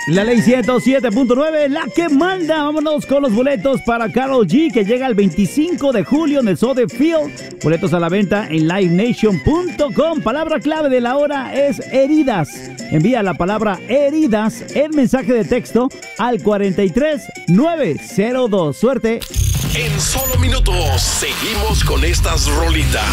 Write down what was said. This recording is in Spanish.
La ley 107.9, la que manda. Vámonos con los boletos para Karol G, que llega el 25 de julio en el Soldier Field. Boletos a la venta en livenation.com. Palabra clave de la hora es heridas. Envía la palabra heridas en mensaje de texto al 43902. Suerte. En solo minutos seguimos con estas rolitas.